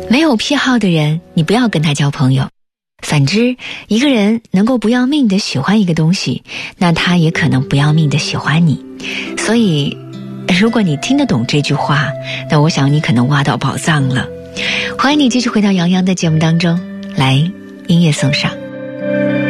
没有癖好的人，你不要跟他交朋友。反之，一个人能够不要命的喜欢一个东西，那他也可能不要命的喜欢你。所以如果你听得懂这句话，那我想你可能挖到宝藏了。欢迎你继续回到杨洋的节目当中来，音乐送上。